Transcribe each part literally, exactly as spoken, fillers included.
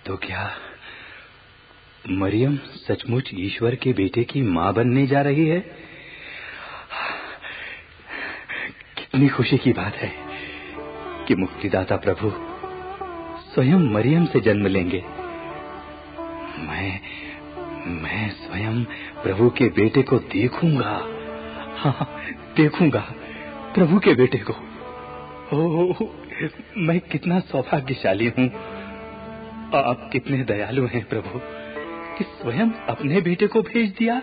तो क्या मरियम सचमुच ईश्वर के बेटे की मां बनने जा रही है? कितनी खुशी की बात है कि मुक्तिदाता प्रभु स्वयं मरियम से जन्म लेंगे। मैं मैं स्वयं प्रभु के बेटे को देखूंगा। हाँ, देखूंगा प्रभु के बेटे को। ओह, मैं कितना सौभाग्यशाली हूँ। आप कितने दयालु हैं प्रभु कि स्वयं अपने बेटे को भेज दिया।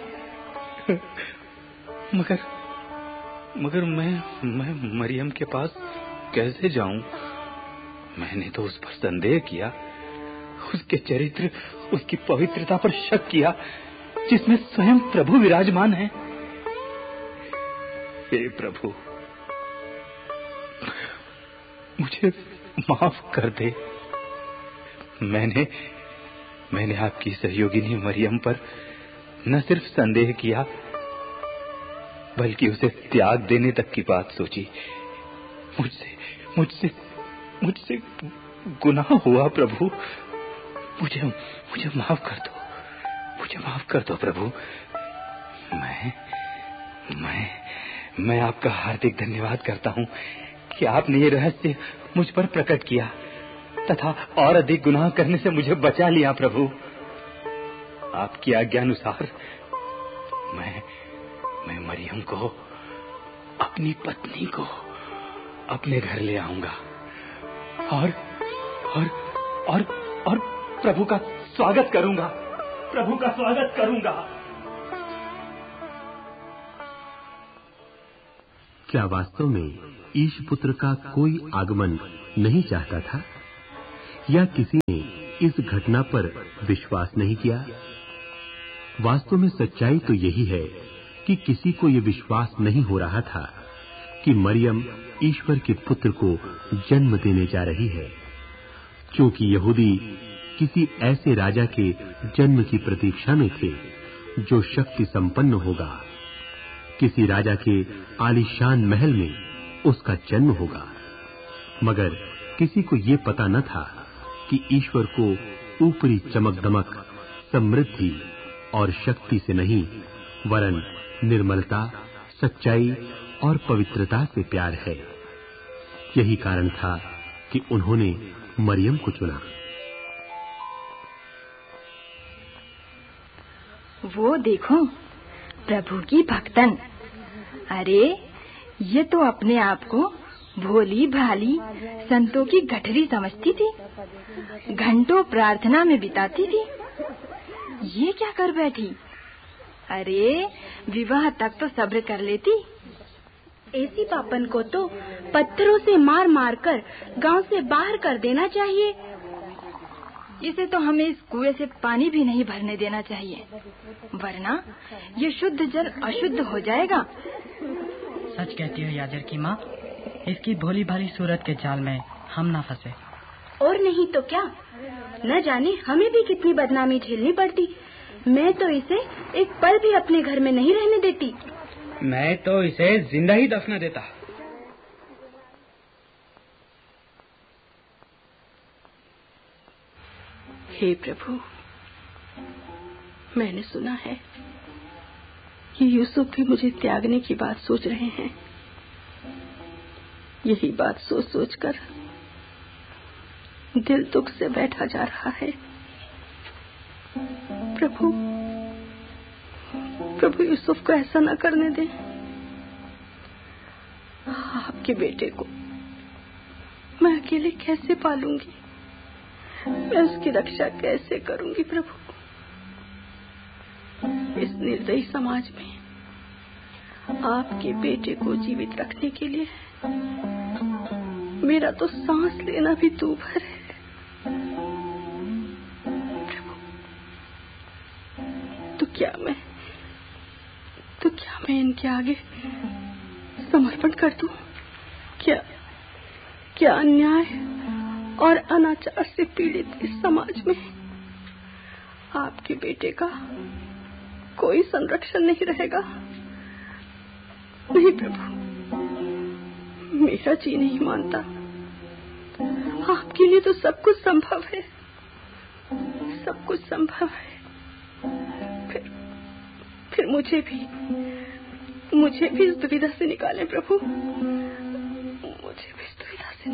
मगर मगर मैं मैं मरियम के पास कैसे जाऊं? मैंने तो उस पर संदेह किया, उसके चरित्र, उसकी पवित्रता पर शक किया, जिसमें स्वयं प्रभु विराजमान है। हे प्रभु, मुझे माफ कर दे। मैंने मैंने आपकी सहयोगिनी मरियम पर न सिर्फ संदेह किया, बल्कि उसे त्याग देने तक की बात सोची। मुझसे मुझसे मुझसे गुनाह हुआ प्रभु। मुझे मुझे माफ कर दो, मुझे माफ कर दो प्रभु। मैं मैं मैं आपका हार्दिक धन्यवाद करता हूँ कि आपने ये रहस्य मुझ पर प्रकट किया तथा और अधिक गुनाह करने से मुझे बचा लिया प्रभु। आपकी आज्ञा अनुसार मैं मैं मरियम को, अपनी पत्नी को अपने घर ले आऊंगा और और और और प्रभु का स्वागत करूंगा, प्रभु का स्वागत करूंगा। क्या वास्तव में ईश पुत्र का कोई आगमन नहीं चाहता था, या किसी ने इस घटना पर विश्वास नहीं किया? वास्तव में सच्चाई तो यही है कि किसी को यह विश्वास नहीं हो रहा था कि मरियम ईश्वर के पुत्र को जन्म देने जा रही है, क्योंकि यहूदी किसी ऐसे राजा के जन्म की प्रतीक्षा में थे जो शक्ति संपन्न होगा। किसी राजा के आलीशान महल में उसका जन्म होगा। मगर किसी को ये पता न था कि ईश्वर को ऊपरी चमक दमक, समृद्धि और शक्ति से नहीं, वरन निर्मलता, सच्चाई और पवित्रता से प्यार है। यही कारण था कि उन्होंने मरियम को चुना। वो देखो, प्रभु की भक्तन। अरे, ये तो अपने आप को भोली भाली संतों की गठरी समझती थी, घंटों प्रार्थना में बिताती थी। ये क्या कर बैठी? अरे, विवाह तक तो सब्र कर लेती। ऐसी पापन को तो पत्थरों से मार मार कर गांव से बाहर कर देना चाहिए। इसे तो हमें इस कुएं से पानी भी नहीं भरने देना चाहिए, वरना ये शुद्ध जल अशुद्ध हो जाएगा। सच कहती हो याजर की माँ, इसकी भोली भाली सूरत के जाल में हम ना फंसे। और नहीं तो क्या, न जाने हमें भी कितनी बदनामी झेलनी पड़ती। मैं तो इसे एक पल भी अपने घर में नहीं रहने देती। मैं तो इसे जिंदा ही दफना देता। हे प्रभु, मैंने सुना है कि यूसुफ भी मुझे त्यागने की बात सोच रहे हैं। यही बात सोच सोच कर दिल दुख से बैठा जा रहा है। प्रभु प्रभु यूसुफ को ऐसा न करने दे। आपके बेटे को मैं अकेले कैसे पालूंगी? मैं उसकी रक्षा कैसे करूंगी प्रभु? इस निर्दयी समाज में आपके बेटे को जीवित रखने के लिए मेरा तो सांस लेना भी दूभर है। प्रभु, तो क्या मैं तो क्या मैं इनके आगे समर्पण कर दूं? क्या क्या अन्याय और अनाचार से पीड़ित इस समाज में आपके बेटे का कोई संरक्षण नहीं रहेगा? नहीं प्रभु, मेरा जी नहीं मानता। आपके लिए तो सब कुछ संभव है। सब कुछ संभव है, फिर फिर मुझे भी मुझे भी इस दुविधा से निकालें प्रभु।